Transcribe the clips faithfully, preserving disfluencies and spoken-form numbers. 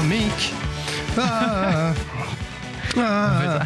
Atomic. Ah, ah.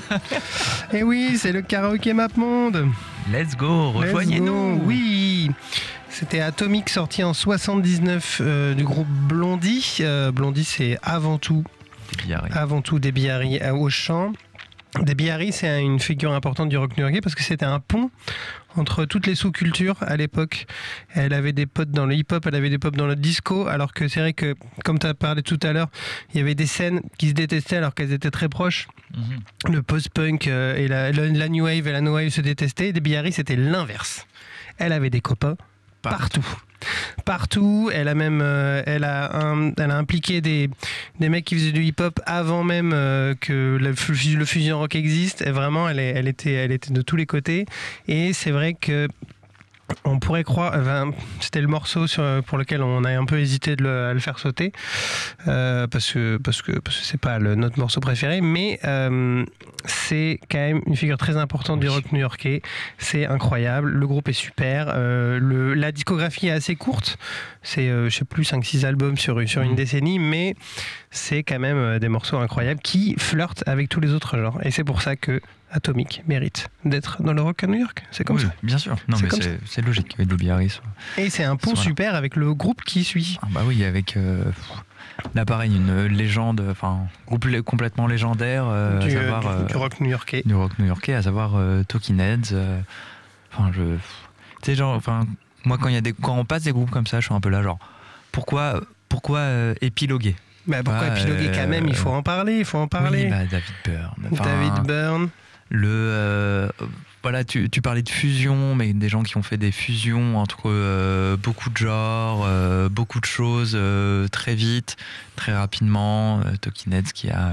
Et oui, c'est le karaoké Map Monde. Let's go, rejoignez-nous. Let's go. Oui. C'était Atomic, sorti en soixante-dix-neuf euh, du groupe Blondie. Euh, Blondie, c'est avant tout, avant tout Debbie Harry au chant. Debbie Harry, c'est une figure importante du rock new-yorkais parce que c'était un pont entre toutes les sous-cultures à l'époque. Elle avait des potes dans le hip-hop, elle avait des potes dans le disco, alors que c'est vrai que, comme tu as parlé tout à l'heure, il y avait des scènes qui se détestaient alors qu'elles étaient très proches. Mm-hmm. Le post-punk euh, et la, la, la new wave et la no wave se détestaient. Debbie Harry, c'était l'inverse. Elle avait des copains partout. partout. Partout, elle a même, euh, elle a, un, elle a impliqué des, des mecs qui faisaient du hip-hop avant même euh, que le, le fusion rock existe. Et vraiment, elle, est, elle était, elle était de tous les côtés. Et c'est vrai que on pourrait croire, enfin, c'était le morceau sur, pour lequel on a un peu hésité de le, à le faire sauter euh, parce que parce que parce que c'est pas le, notre morceau préféré, mais euh, c'est quand même une figure très importante du rock new-yorkais. C'est incroyable, le groupe est super, euh, le, la discographie est assez courte, c'est euh, je sais plus cinq six albums sur sur une décennie, mais c'est quand même des morceaux incroyables qui flirtent avec tous les autres genres, et c'est pour ça que Atomic mérite d'être dans le rock à New York. C'est comme oui, ça. Bien sûr. Non, c'est mais c'est, c'est logique que Debbie Harry soit. Et c'est un pont soit super là. Avec le groupe qui suit. Ah bah oui, avec euh, là pareil, une légende, enfin groupe complètement légendaire, euh, du, à savoir du, euh, du rock new-yorkais. Du rock new-yorkais, à savoir euh, Talking Heads. Euh, enfin je, tu sais genre, enfin moi quand il y a des, quand on passe des groupes comme ça, je suis un peu là genre pourquoi, pourquoi euh, épiloguer. Bah pourquoi ah, épiloguer euh, quand même, il faut en parler, il faut en parler. Oui, bah David Byrne. Enfin, David Byrne. Le euh, voilà, tu, tu parlais de fusion, mais des gens qui ont fait des fusions entre euh, beaucoup de genres, euh, beaucoup de choses euh, très vite, très rapidement. Euh, Talking Heads qui a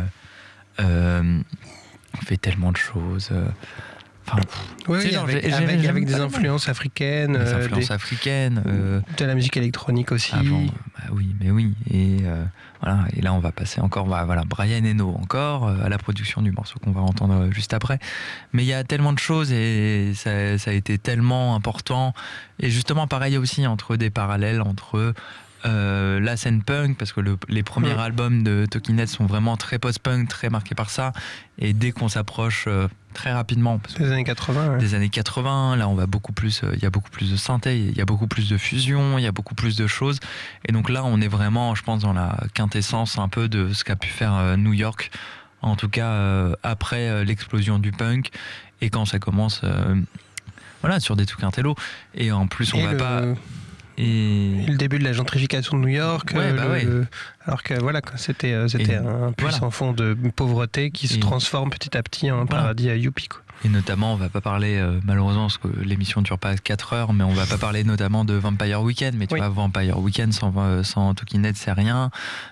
euh, fait tellement de choses. Euh, Enfin, oui, genre, avec, j'ai, avec, j'ai avec des influences africaines, des influences euh, des, africaines, euh, de la musique électronique aussi. Avant, bah oui, mais oui. Et euh, voilà. Et là, on va passer encore, bah, voilà, Brian Eno encore euh, à la production du morceau qu'on va entendre juste après. Mais il y a tellement de choses et ça, ça a été tellement important. Et justement, pareil aussi entre des parallèles entre Euh, la scène punk, parce que le, les premiers ouais. albums de Talking Heads sont vraiment très post-punk, très marqués par ça, et dès qu'on s'approche euh, très rapidement parce des années quatre-vingts ouais. des années quatre-vingts, là on va beaucoup plus, il euh, y a beaucoup plus de synthé, il y a beaucoup plus de fusion, il y a beaucoup plus de choses, et donc là on est vraiment, je pense, dans la quintessence un peu de ce qu'a pu faire euh, New York, en tout cas euh, après euh, l'explosion du punk, et quand ça commence euh, voilà, sur des trucs intello, et en plus on et va le... pas Et... et le début de la gentrification de New York, ouais, bah le, ouais. le, alors que voilà, c'était, c'était et un puissant voilà. fond de pauvreté qui se et transforme petit à petit en un voilà. paradis à youpi, quoi. Et notamment, on va pas parler, euh, malheureusement, parce que l'émission ne dure pas quatre heures, mais on va pas parler notamment de Vampire Weekend. Mais tu oui. vois, Vampire Weekend sans, sans Talking Heads, c'est rien.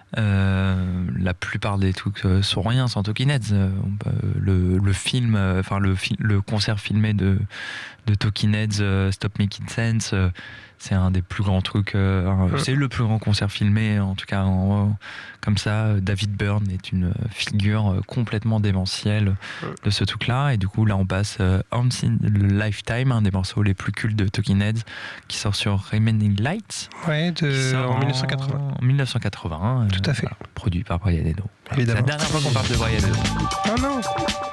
Euh, la plupart des trucs euh, sont rien sans Talking Heads. Euh, le, le film, enfin euh, le, le concert filmé de, de Talking Heads, euh, Stop Making Sense, euh, c'est un des plus grands trucs. Euh, ouais. C'est le plus grand concert filmé, en tout cas en, comme ça. David Byrne est une figure complètement démentielle de ce truc-là. Et du coup, là, on passe euh, Once in a Lifetime, un des morceaux les plus cultes de Talking Heads, qui sort sur Remaining Lights. Ouais, de, en dix-neuf cent quatre-vingts. En dix-neuf cent quatre-vingts. Tout à fait. Voilà, produit par Brian Eno. Évidemment. C'est la dernière fois qu'on parle de Brian Eno. Oh non.